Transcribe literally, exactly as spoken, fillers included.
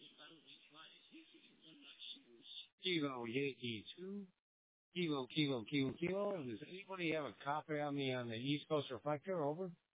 Kilo Yankee two. Kilo, Kilo, Kilo, Kilo. Does anybody have a copy on me on the East Coast Reflector? Over.